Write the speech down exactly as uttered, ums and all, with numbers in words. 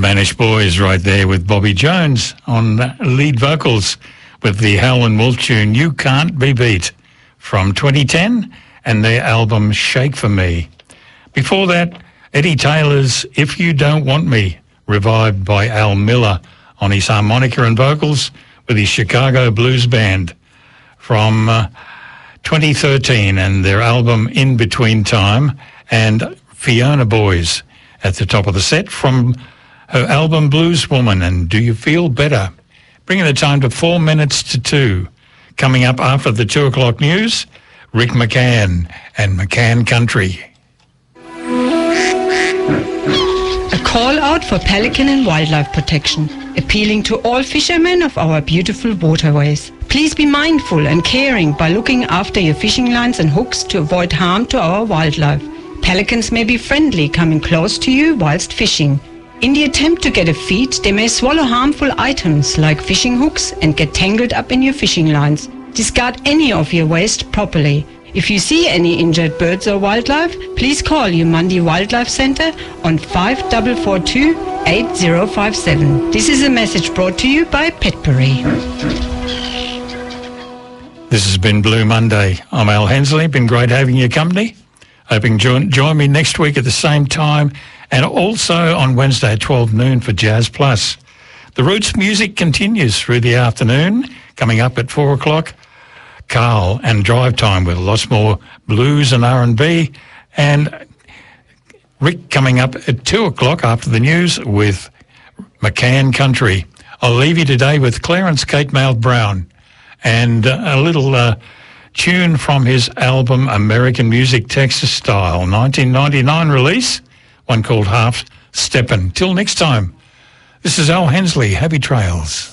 Mannish Boys right there with Bobby Jones on lead vocals with the Howlin' Wolf tune You Can't Be Beat from twenty ten and their album Shake For Me. Before that, Eddie Taylor's If You Don't Want Me, revived by Al Miller on his harmonica and vocals with his Chicago Blues Band from uh, twenty thirteen and their album In Between Time, and Fiona Boys at the top of the set from her album Blues Woman and Do You Feel Better, bringing the time to four minutes to two. Coming up after the two o'clock news, Rick McCann and McCann Country. A call out for pelican and wildlife protection, appealing to all fishermen of our beautiful waterways. Please be mindful and caring by looking after your fishing lines and hooks to avoid harm to our wildlife. Pelicans may be friendly, coming close to you whilst fishing. In the attempt to get a feed, they may swallow harmful items like fishing hooks and get tangled up in your fishing lines. Discard any of your waste properly. If you see any injured birds or wildlife, please call Umandi Wildlife Center on five four four two, eight zero five seven. This is a message brought to you by Petbury. This has been Blue Monday. I'm Al Hensley. Been great having your company. Hoping join, join me next week at the same time and also on Wednesday at twelve noon for Jazz Plus. The Roots music continues through the afternoon. Coming up at four o'clock, Carl and Drive Time with lots more blues and R and B. And Rick coming up at two o'clock after the news with McCann Country. I'll leave you today with Clarence Kate Mouth Brown and uh, a little uh, tune from his album American Music Texas Style, nineteen ninety-nine release, one called Half Steppin'. Till next time, this is Al Hensley. Happy trails.